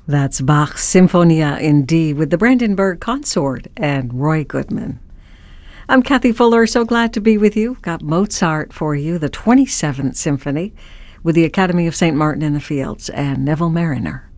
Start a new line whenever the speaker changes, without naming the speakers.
That's Bach's Symphonia in D with the Brandenburg Consort and Roy Goodman. I'm Kathy Fuller, so glad to be with you. Got Mozart for you, the 27th Symphony, with the Academy of St. Martin in the Fields and Neville Marriner.